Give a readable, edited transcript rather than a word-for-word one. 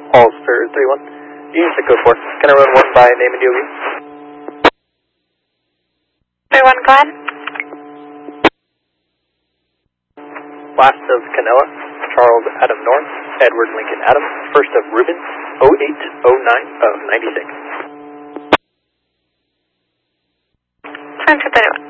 Hollister 3-1. You said code 4. Can I run one by name and DOB? 3-1, go ahead. Last of Canella, Charles Adam North, Edward Lincoln Adam, first of Ruben, 0809 of 96. Time to 31.